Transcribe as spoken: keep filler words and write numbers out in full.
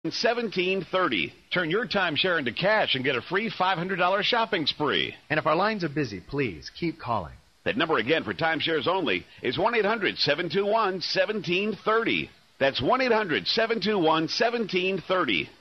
seventeen thirty. Turn your timeshare into cash and get a free five hundred dollars shopping spree. And if our lines are busy, please keep calling. That number again for timeshares only is one eight hundred seven two one one seven three zero. That's one eight hundred seven two one one seven three zero.